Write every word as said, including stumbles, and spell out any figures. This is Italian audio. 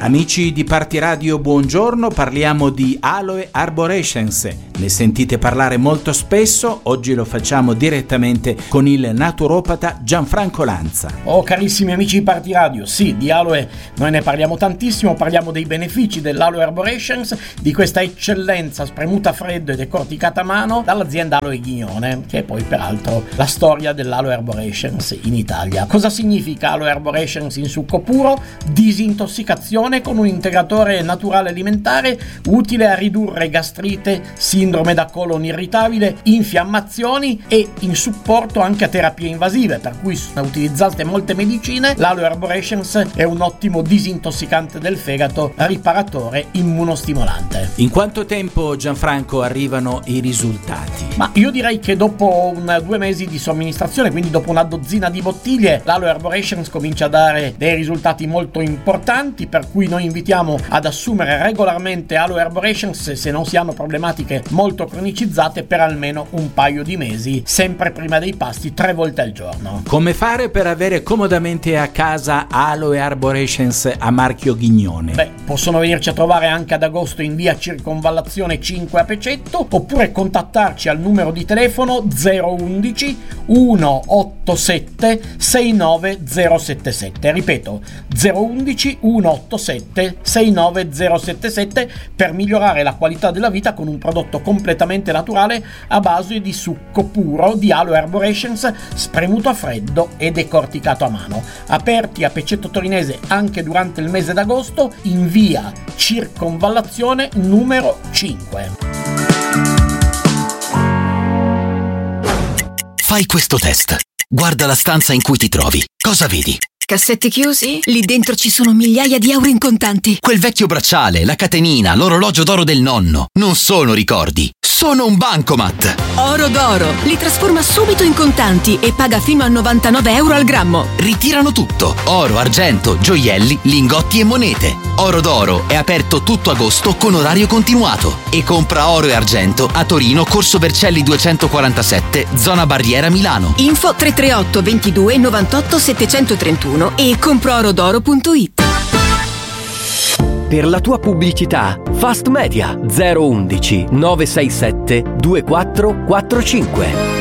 Amici di Party Radio, buongiorno, parliamo di Aloe Arborescens. Ne sentite parlare molto spesso, oggi lo facciamo direttamente con il naturopata Gianfranco Lanza. Oh carissimi amici di Party Radio, sì, di Aloe noi ne parliamo tantissimo, parliamo dei benefici dell'Aloe Arborescens, di questa eccellenza spremuta a freddo e decorticata a mano dall'azienda Aloe Ghignone, che è poi peraltro la storia dell'Aloe Arborescens in Italia. Cosa significa Aloe Arborescens in succo puro? Disintossicazione con un integratore naturale alimentare utile a ridurre gastrite, sindrome da colon irritabile, infiammazioni e in supporto anche a terapie invasive, per cui sono utilizzate molte medicine. L'Aloe Arborescens è un ottimo disintossicante del fegato, riparatore, immunostimolante. In quanto tempo, Gianfranco, arrivano i risultati? Ma io direi che dopo un, due mesi di somministrazione, quindi dopo una dozzina di bottiglie, l'Aloe Arborescens comincia a dare dei risultati molto importanti, per cui noi invitiamo ad assumere regolarmente Aloe Arborescens se non si hanno problematiche molto cronicizzate per almeno un paio di mesi, sempre prima dei pasti, tre volte al giorno. Come fare per avere comodamente a casa Aloe Arborescens a marchio Ghignone? Beh, possono venirci a trovare anche ad agosto in via Circonvallazione cinque a Pecetto, oppure contattarci al numero di telefono zero undici centottantasette sessantanove zero settantasette. Ripeto, zero undici centottantasette sessantanove zero settantasette per migliorare la qualità della vita con un prodotto completamente naturale a base di succo puro di Aloe Arborescens spremuto a freddo e decorticato a mano. Aperti a Pecetto Torinese anche durante il mese d'agosto in via Circonvallazione numero cinque. Fai questo test. Guarda la stanza in cui ti trovi. Cosa vedi? Cassetti chiusi? Lì dentro ci sono migliaia di euro in contanti. Quel vecchio bracciale, la catenina, l'orologio d'oro del nonno. Non sono ricordi, sono un bancomat. Oro d'oro. Li trasforma subito in contanti e paga fino a novantanove euro al grammo. Ritirano tutto. Oro, argento, gioielli, lingotti e monete. Oro d'oro è aperto tutto agosto con orario continuato. E compra oro e argento a Torino, Corso Vercelli duecentoquarantasette, zona Barriera, Milano. Info tre tre otto ventidue novantotto settecentotrentuno e comprorodoro punto it. Per la tua pubblicità, Fast Media zero undici nove sei sette due quattro quattro cinque.